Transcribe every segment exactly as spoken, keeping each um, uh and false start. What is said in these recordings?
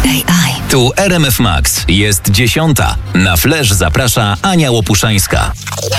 A I. Tu R M F Max. Jest dziesiąta. Na Flash zaprasza Ania Łopuszzańska.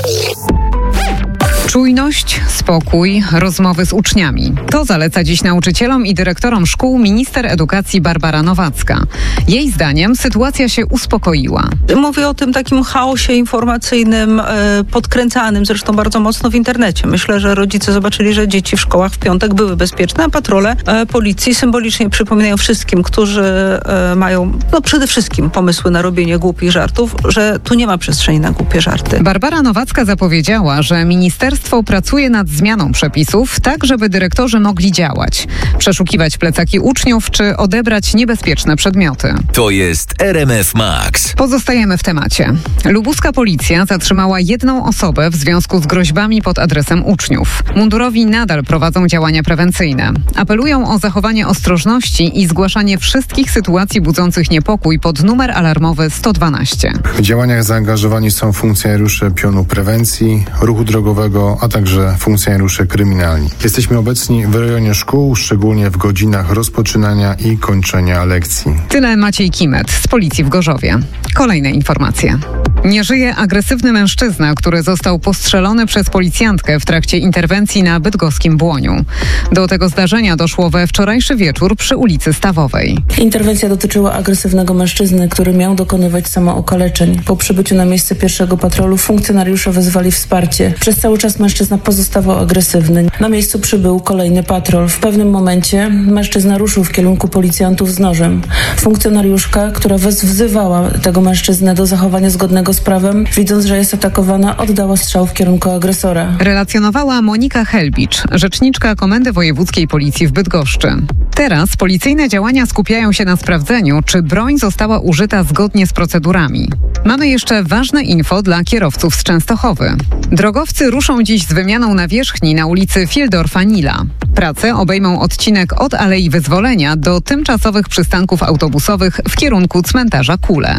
Czujność, spokój, rozmowy z uczniami. To zaleca dziś nauczycielom i dyrektorom szkół minister edukacji Barbara Nowacka. Jej zdaniem sytuacja się uspokoiła. Mówię o tym takim chaosie informacyjnym, e, podkręcanym zresztą bardzo mocno w internecie. Myślę, że rodzice zobaczyli, że dzieci w szkołach w piątek były bezpieczne, a patrole e, policji symbolicznie przypominają wszystkim, którzy e, mają no przede wszystkim pomysły na robienie głupich żartów, że tu nie ma przestrzeni na głupie żarty. Barbara Nowacka zapowiedziała, że ministerstwo pracuje nad zmianą przepisów, tak żeby dyrektorzy mogli działać, przeszukiwać plecaki uczniów czy odebrać niebezpieczne przedmioty. To jest R M F Max. Pozostajemy w temacie. Lubuska policja zatrzymała jedną osobę w związku z groźbami pod adresem uczniów. Mundurowi nadal prowadzą działania prewencyjne. Apelują o zachowanie ostrożności i zgłaszanie wszystkich sytuacji budzących niepokój pod numer alarmowy sto dwanaście. W działaniach zaangażowani są funkcjonariusze pionu prewencji, ruchu drogowego, a także funkcjonariusze kryminalni. Jesteśmy obecni w rejonie szkół, szczególnie w godzinach rozpoczynania i kończenia lekcji. Tyle Maciej Kimet z policji w Gorzowie. Kolejne informacje. Nie żyje agresywny mężczyzna, który został postrzelony przez policjantkę w trakcie interwencji na bydgoskim Błoniu. Do tego zdarzenia doszło we wczorajszy wieczór przy ulicy Stawowej. Interwencja dotyczyła agresywnego mężczyzny, który miał dokonywać samookaleczeń. Po przybyciu na miejsce pierwszego patrolu funkcjonariusze wezwali wsparcie. Przez cały czas mężczyzna pozostawał agresywny. Na miejscu przybył kolejny patrol. W pewnym momencie mężczyzna ruszył w kierunku policjantów z nożem. Funkcjonariuszka, która wzywała tego mężczyznę do zachowania zgodnego z prawem, widząc, że jest atakowana, oddała strzał w kierunku agresora. Relacjonowała Monika Helbicz, rzeczniczka Komendy Wojewódzkiej Policji w Bydgoszczy. Teraz policyjne działania skupiają się na sprawdzeniu, czy broń została użyta zgodnie z procedurami. Mamy jeszcze ważne info dla kierowców z Częstochowy. Drogowcy ruszą dziś z wymianą nawierzchni na ulicy Fieldorfa-Nila. Prace obejmą odcinek od Alei Wyzwolenia do tymczasowych przystanków autobusowych w kierunku cmentarza Kule.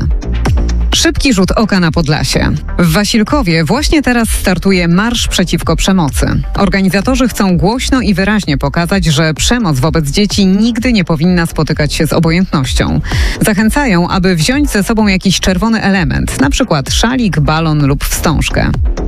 Szybki rzut oka na Podlasie. W Wasilkowie właśnie teraz startuje Marsz Przeciwko Przemocy. Organizatorzy chcą głośno i wyraźnie pokazać, że przemoc wobec dzieci nigdy nie powinna spotykać się z obojętnością. Zachęcają, aby wziąć ze sobą jakiś czerwony element, na przykład szalik, balon lub wstążkę.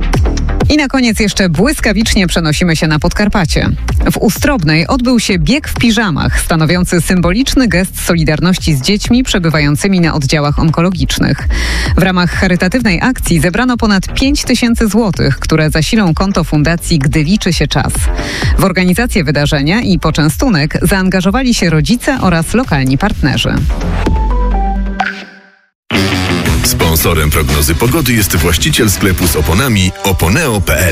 I na koniec jeszcze błyskawicznie przenosimy się na Podkarpacie. W Ustrobnej odbył się bieg w piżamach, stanowiący symboliczny gest solidarności z dziećmi przebywającymi na oddziałach onkologicznych. W ramach charytatywnej akcji zebrano ponad pięć tysięcy złotych, które zasilą konto fundacji Gdy liczy się czas. W organizację wydarzenia i poczęstunek zaangażowali się rodzice oraz lokalni partnerzy. Sponsorem prognozy pogody jest właściciel sklepu z oponami oponeo kropka p l.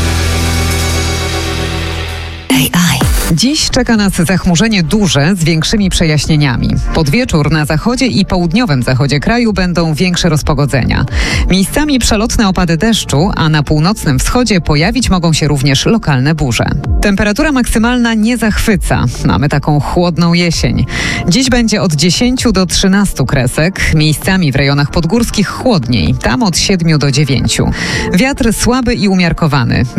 A I. Dziś czeka nas zachmurzenie duże z większymi przejaśnieniami. Pod wieczór na zachodzie i południowym zachodzie kraju będą większe rozpogodzenia. Miejscami przelotne opady deszczu, a na północnym wschodzie pojawić mogą się również lokalne burze. Temperatura maksymalna nie zachwyca. Mamy taką chłodną jesień. Dziś będzie od dziesięciu do trzynastu kresek. Miejscami w rejonach podgórskich chłodniej. Tam od siedmiu do dziewięciu. Wiatr słaby i umiarkowany.